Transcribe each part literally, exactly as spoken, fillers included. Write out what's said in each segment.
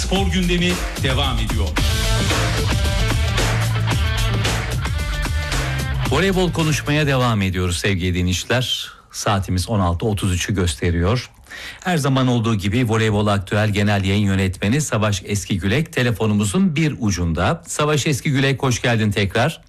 spor gündemi devam ediyor. Voleybol konuşmaya devam ediyoruz sevgili dinleyiciler. Saatimiz on altı otuz üçü gösteriyor. Her zaman olduğu gibi Voleybol Aktüel Genel Yayın Yönetmeni Savaş Eskigülek telefonumuzun bir ucunda. Savaş Eskigülek, hoş geldin tekrar.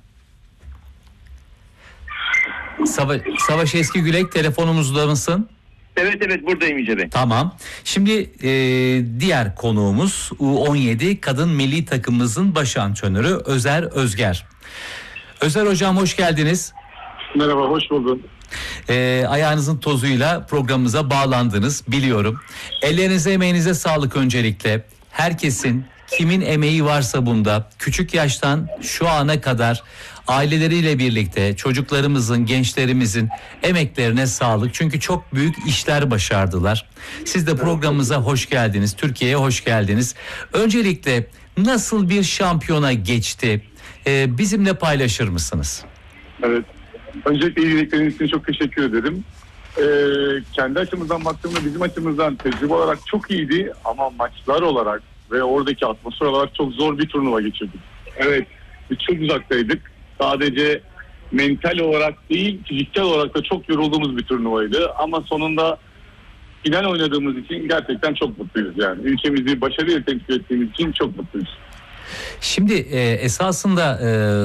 Sava- Savaş Eskigülek, telefonumuzda mısın? Evet evet buradayım İce Bey. Tamam. Şimdi e, diğer konuğumuz U on yedi kadın milli takımımızın baş antrenörü Özer Özger. Özer hocam, hoş geldiniz. Merhaba, hoş buldum. E, ayağınızın tozuyla programımıza bağlandınız, biliyorum. Ellerinize, emeğinize sağlık öncelikle. Herkesin, kimin emeği varsa bunda, küçük yaştan şu ana kadar aileleriyle birlikte çocuklarımızın, gençlerimizin emeklerine sağlık. Çünkü çok büyük işler başardılar. Siz de programımıza hoş geldiniz, Türkiye'ye hoş geldiniz. Öncelikle nasıl bir şampiyona geçti? Ee, bizimle paylaşır mısınız? Evet. Öncelikle ilgilikleriniz için çok teşekkür ederim. Ee, kendi açımızdan baktığımda bizim açımızdan tecrübe olarak çok iyiydi ama maçlar olarak ve oradaki atmosfer olarak çok zor bir turnuva geçirdik. Evet, biz çok uzaktaydık. Sadece mental olarak değil, fiziksel olarak da çok yorulduğumuz bir turnuvaydı. Ama sonunda final oynadığımız için gerçekten çok mutluyuz yani. Ülkemizi başarıyla temsil ettiğimiz için çok mutluyuz. Şimdi e, esasında... E,